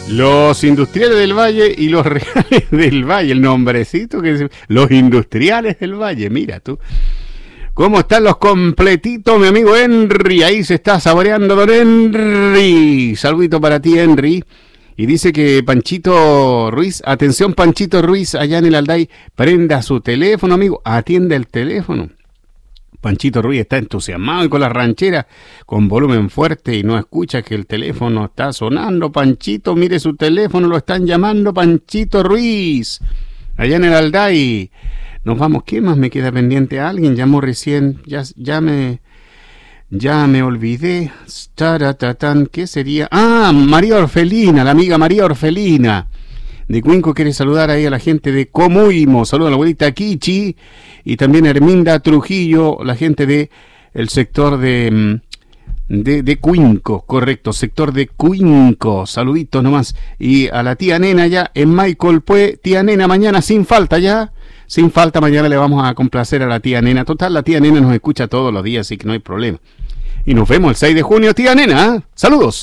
Los industriales del Valle y los reales del Valle, el nombrecito que dice, los industriales del Valle, mira tú. ¿Cómo están los completitos, mi amigo Henry? Ahí se está saboreando don Henry. Saludito para ti, Henry. Y dice que Panchito Ruiz, atención Panchito Ruiz, allá en el Alday, prenda su teléfono, amigo, atiende el teléfono. Panchito Ruiz está entusiasmado y con la ranchera con volumen fuerte y no escucha que el teléfono está sonando. Panchito, mire su teléfono, lo están llamando Panchito Ruiz. Allá en el Alday. Nos vamos, ¿qué más me queda pendiente? Alguien llamó recién, ya me olvidé. Taratatán, ¿qué sería? Ah, María Orfelina, la amiga María Orfelina de Cuenco quiere saludar ahí a la gente de Comuimo. Saluda a la abuelita Kichi y también a Herminda Trujillo, la gente de el sector de Cuenco, correcto, sector de Cuenco. Saluditos nomás. Y a la tía Nena ya en Michael Pue, tía Nena, mañana sin falta ya. Sin falta, mañana le vamos a complacer a la tía Nena. Total, la tía Nena nos escucha todos los días, así que no hay problema. Y nos vemos el 6 de junio, tía Nena. Saludos.